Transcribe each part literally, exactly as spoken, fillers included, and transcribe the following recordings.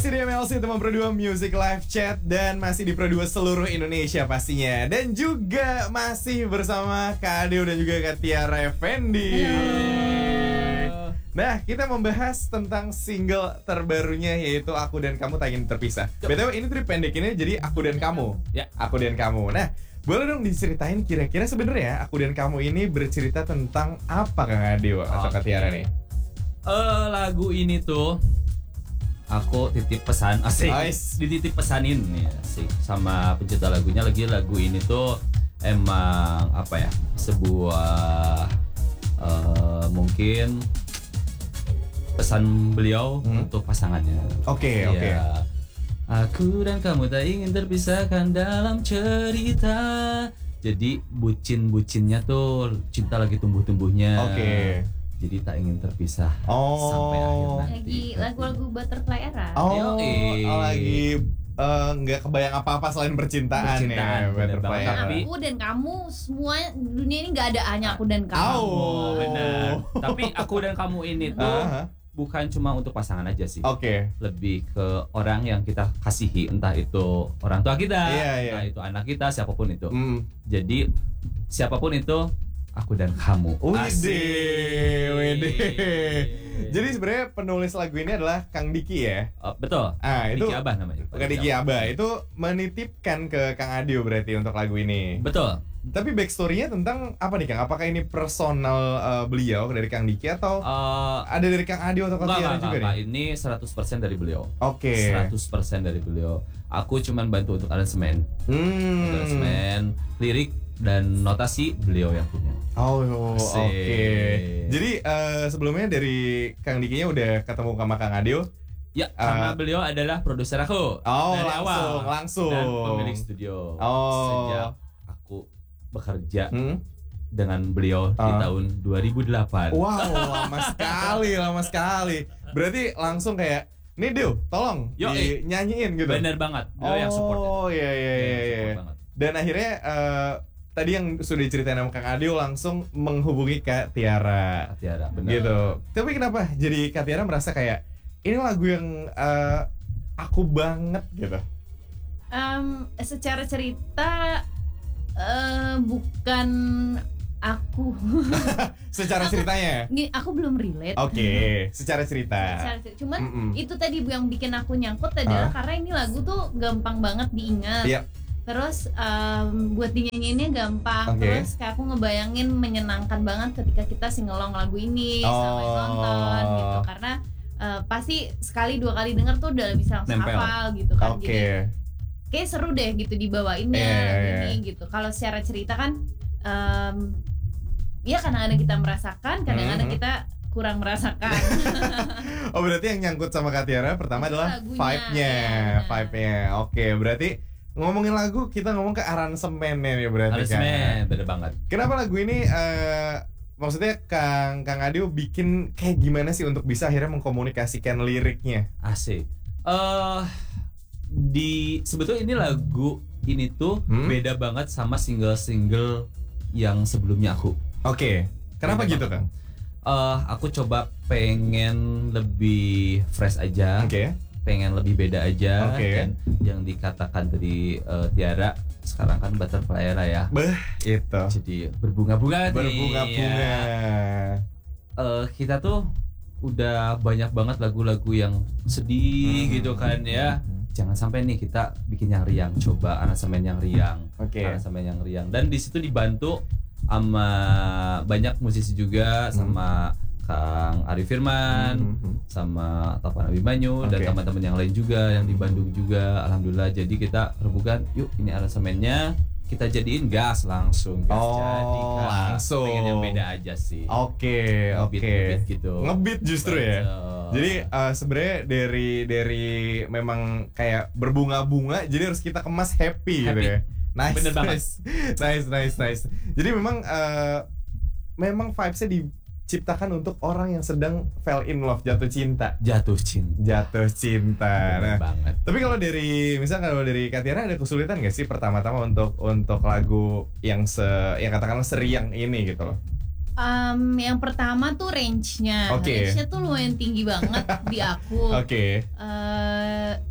masih di M L C teman Pro dua Music Live Chat dan masih di Pro dua seluruh Indonesia pastinya. Dan juga masih bersama Kak Adeo dan juga Kak Tiara Effendi. Halo. Nah, kita membahas tentang single terbarunya yaitu Aku dan Kamu Tak Ingin Terpisah. B T W ini tuh pendekinnya jadi Aku dan Kamu. Ya, Aku dan Kamu. Nah, boleh dong diceritain kira-kira sebenarnya Aku dan Kamu ini bercerita tentang apa Kang Adeo atau Kak Tiara nih? Uh, lagu ini tuh aku titip pesan asik, Nice. dititip pesanin nih asik sama pencipta lagunya. Lagi lagu ini tuh emang apa ya, sebuah uh, mungkin pesan beliau Hmm. untuk pasangannya. Oke, Iya. oke. Aku dan kamu tak ingin terpisahkan dalam cerita. Jadi bucin-bucinnya tuh cinta lagi tumbuh-tumbuhnya. Oke. Jadi tak ingin terpisah Oh. sampai akhir nanti. Lagi lagu-lagu Butterfly Era. Oh, Yoi. oh, lagi eh, nggak kebayang apa-apa selain percintaan, Percintaan, ya. bener Butterfly banget. Era. Tapi- Aku dan kamu semua dunia ini nggak ada hanya aku dan kamu. Oh. Benar. Tapi aku dan kamu ini tuh Aha, bukan cuma untuk pasangan aja sih. Oke. Lebih ke orang yang kita kasihi, entah itu orang tua kita, Iya, iya. entah itu anak kita, siapapun itu. Hmm. Jadi siapapun itu, aku dan kamu. Widih, widih. Jadi sebenarnya penulis lagu ini adalah Kang Diki ya. Oh, betul. Ah, itu Diki Abah namanya. Kang Diki Abah itu menitipkan ke Kang Adeo berarti untuk lagu ini. Betul. Tapi backstory-nya tentang apa nih Kang? Apakah ini personal eh, beliau dari Kang Diki atau Uh, ada dari Kang Adeo atau Kang enggak, Tiara enggak, juga enggak, nih? ini seratus persen dari beliau. Oke. seratus persen dari beliau. Aku cuman bantu untuk aransemen. Hmm. Aransemen, lirik dan notasi beliau yang punya. Oh, oke. Asik. Jadi eh, sebelumnya dari Kang Dikinya udah ketemu sama Kang Adeo. Ya, karena Uh, beliau adalah produser aku. Oh, dari langsung, awal. langsung. Dan pemilik studio. Oh. Sejak aku bekerja Hmm? dengan beliau di Ah. tahun dua ribu delapan. Wow, lama sekali, lama sekali. Berarti langsung kayak, nih Deo, tolong Yoi. dinyanyiin gitu. Bener banget. Beliau Oh, yang support itu. iya iya Beliau iya yang iya. support banget. Dan akhirnya eh, tadi yang sudah diceritain sama Kang Adeo langsung menghubungi Kak Tiara. Tiara, bener. Gitu. Tapi kenapa jadi Kak Tiara merasa kayak ini lagu yang eh, aku banget gitu. Em, secara cerita eh, bukan aku. Secara Aku- ceritanya. Nih, aku belum relate. Oke, secara cerita. Secara cerita. Cuman Mm-mm. itu tadi yang bikin aku nyangkut adalah Ah. karena ini lagu tuh gampang banget diingat. Iya. Terus em, buat dinyanyiinnya gampang. Oke. Terus kayak aku ngebayangin menyenangkan banget ketika kita singelong lagu ini sama Oh. nonton gitu. Karena eh, pasti sekali dua kali denger tuh udah bisa langsung Nempel. hafal gitu kan. Oke. Jadi kayak seru deh gitu dibawainnya Iya, iya, lagu iya. ini gitu. Kalau secara cerita kan em, ya kadang-kadang kita merasakan, kadang-kadang Mhm. kita kurang merasakan. Oh berarti yang nyangkut sama Kak Tiara pertama Itu adalah lagunya, vibe-nya, iya. vibe-nya. Oke, berarti ngomongin lagu kita ngomong ke aransemennya nih berarti Aransemen, kan. bener banget. Kenapa lagu ini eh, maksudnya Kang Kang Adeo bikin kayak gimana sih untuk bisa akhirnya mengkomunikasikan liriknya? Asik. Eh di sebetulnya ini lagu ini tuh Hmm? beda banget sama single-single yang sebelumnya aku. Oke. Kenapa Beda gitu, banget. Kang? Eh aku coba pengen lebih fresh aja, Oke. pengen lebih beda aja. Oke. Dan yang dikatakan tadi eh, Tiara sekarang kan Butterfly Era ya. Beh, itu. Jadi berbunga-bunga nih, Berbunga-bunga. ya. Eh, kita tuh udah banyak banget lagu-lagu yang sedih Hmm. gitu kan ya. Jangan sampai nih kita bikin yang riang, coba aransemen yang riang, Oke. aransemen yang riang. Dan di situ dibantu sama banyak musisi juga, Hmm. sama Kang Ari Firman, Mhm. sama Taufan Abimanyu dan Oke. teman-teman yang lain juga yang di Bandung juga. Alhamdulillah, jadi kita rebukan, yuk ini aransemennya kita jadiin gas langsung, gas Oh, jadi Kak. langsung. Pengen yang beda aja sih. Oke, oke. Ngebeat- ngebeat gitu. Ngebeat justru ya. Betul. Jadi eh, sebenarnya dari dari memang kayak berbunga-bunga, jadi harus kita kemas happy, gitu Happy. ya. Nice, Bener banget. nice, nice, nice, nice. Jadi memang eh, memang vibes-nya diciptakan untuk orang yang sedang fell in love, jatuh cinta, jatuh cinta. jatuh cinta. Bener Nah, banget. tapi kalau dari misalnya kalau dari Kak Tiara ada kesulitan nggak sih pertama-tama untuk untuk lagu yang se yang katakanlah seriang ini gitu loh? Em, yang pertama tuh range-nya, Oke. range-nya tuh lumayan tinggi banget di aku. Oke. Eh,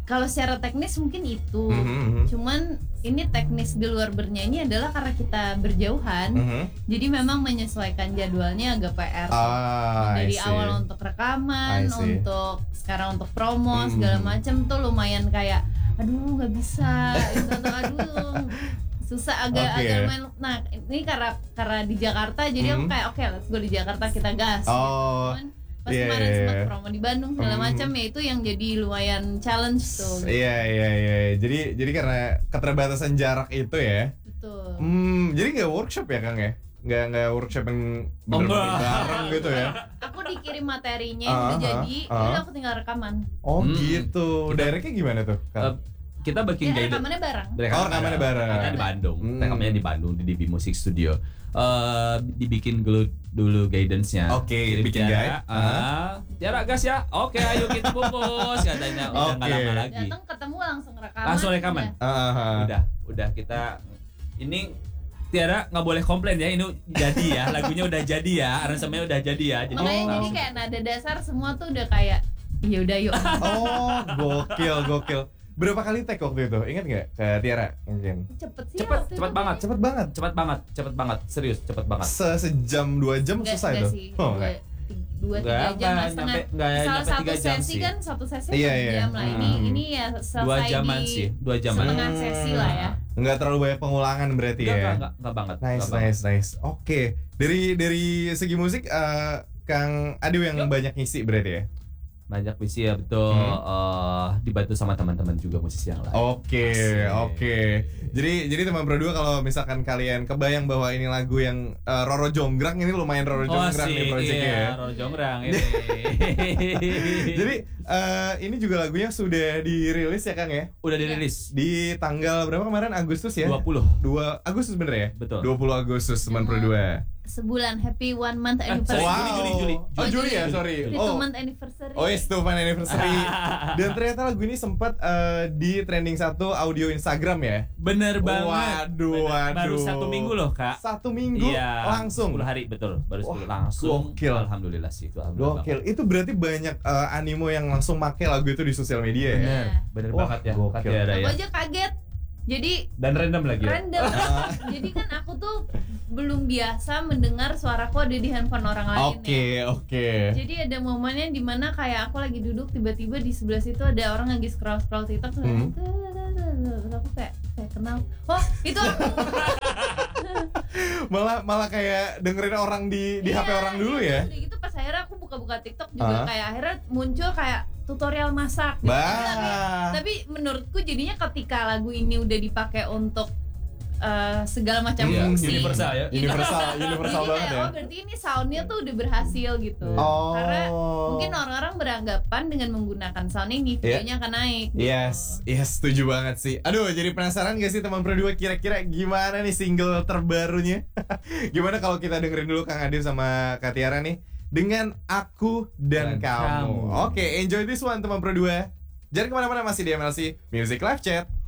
kalau secara teknis mungkin itu. Mhm. Cuman ini teknis di luar bernyanyi adalah karena kita berjauhan. Mhm. Jadi memang menyesuaikan jadwalnya agak P R. Ah, I Dari see. awal untuk rekaman, I see. untuk sekarang untuk promo Mhm. segala macam tuh lumayan kayak aduh nggak bisa gitu atau aduh susah agak Oke. agak main. Nah ini karena karena di Jakarta jadi aku Mhm. kayak oke let's go di Jakarta kita gas. Oh, Cuman pas iya, kemarin iya, sempat iya. promo di Bandung segala Mhm. macam ya itu yang jadi lumayan challenge tuh. Gitu. Iya iya iya. Jadi jadi karena keterbatasan jarak itu ya. Betul. Hmm, jadi nggak workshop ya Kang ya? Nggak nggak workshop yang bener-bener enggak. bareng gitu ya? Aku dikirim materinya yang udah Ah, jadi, ah, ah. udah aku tinggal rekaman. Oh Hmm. gitu. Kita- Directnya gimana tuh? Eh, Kang? kita bikin Ya guidance. rekamannya bareng. Oh, rekamannya bareng. Kita di Bandung. Hmm. Rekamannya di Bandung di D B Music Studio. Eh dibikin dulu dulu guidance-nya. Oke, Kirim bikin Tiara, guide. Ah, Tiara gas ya. Oke, ayo kita bungkus katanya. Udah nggak Oke. lama lagi. Datang ketemu langsung rekaman. Langsung rekaman. udah. Ah, ah. Udah, udah kita ini Tiara nggak boleh komplain ya, ini jadi ya, lagunya udah jadi ya, aransemennya udah jadi ya. Jadi Makanya jadi langsung- kayak nada dasar semua tuh udah kayak iya udah yuk. Oh, gokil, gokil. Berapa kali take waktu itu? Ingat nggak ke Tiara mungkin? Cepet sih Cepet, waktu cepet itu banget. kayaknya. Cepet banget. cepet banget, cepet banget, serius cepet banget. Se sejam dua jam Nggak- selesai nggak tuh. sih. Oh, Dua, enggak. ti- dua Nggak, tiga jam nggak lah setengah. nyampe- nggak Salah nyampe satu tiga jam sesi sih. kan satu sesi Iya, satu iya. jam lah. Ini Hmm. ini ya selesai Dua jaman di sih, dua jaman. setengah sesi lah ya. Nggak terlalu banyak pengulangan berarti Enggak, ya. enggak, enggak, enggak banget. Nice, enggak banget. nice, nice. Oke, dari dari segi musik, eh, Kang Adu yang Yuk. banyak ngisi berarti ya. Banyak visi ya betul. Hmm. eh, dibantu sama teman-teman juga musisi yang lain. Oke, Asik. oke. Jadi jadi teman berdua kalau misalkan kalian kebayang bahwa ini lagu yang eh, Roro Jonggrang, ini lumayan Roro Oh, Jonggrang nih asik, projectnya iya, ya. Roro Jonggrang ini. Jadi eh, ini juga lagunya sudah dirilis ya Kang ya. udah dirilis Di tanggal berapa kemarin? Agustus ya? dua puluh. dua Agustus bener ya? Betul. dua puluh Agustus teman Hmm. berdua. Sebulan happy one month Eh, anniversary. sorry, Juli, Juli, Juli. Oh Juli ya, sorry. Happy Oh, two month anniversary. oh yes, tuh fan anniversary. Dan ternyata lagu ini sempat eh, di trending satu audio Instagram ya. Bener banget. Waduh, Bener. Baru waduh. satu minggu loh kak. Satu minggu Iya. langsung. sepuluh hari betul. Baru sepuluh Wah, langsung. gokil. Alhamdulillah sih itu. Alhamdulillah Gokil. Itu berarti banyak eh, animo yang langsung make lagu itu di sosial media ya. Bener, Iya. bener Wah, banget ya. gokil. Kak Tiara Aku ya. aja kaget. Jadi Dan random lagi ya. random. Jadi kan aku tuh belum biasa mendengar suaraku ada di handphone orang lain Oke, ya. oke. Jadi ada momennya dimana kayak aku lagi duduk tiba-tiba di sebelah situ ada orang lagi scroll scroll TikTok terus Hmm. terus aku kayak kayak kenal. Oh itu aku. Malah malah kayak dengerin orang di di Iya, H P orang dulu iya, ya. Udah gitu pas akhirnya aku buka-buka TikTok juga Ah. kayak akhirnya muncul kayak tutorial masak. gitu. Tapi, Bah. tapi menurutku jadinya ketika lagu ini udah dipakai untuk uh, segala macam Iya, fungsi. universal ya. Universal, universal Jadi banget kayak, ya. oh berarti ini soundnya tuh udah berhasil gitu. Oh. Karena mungkin orang-orang beranggapan dengan menggunakan sound ini videonya akan naik. Gitu. Yes, yes, setuju banget sih. Aduh, jadi penasaran gak sih teman berdua kira-kira gimana nih single terbarunya? Gimana kalau kita dengerin dulu Kang Ade sama Kak Tiara nih dengan Aku dan, Dan Kamu. Kamu. Oke, enjoy this one teman berdua. Jangan kemana-mana, masih di M L C Music Live Chat.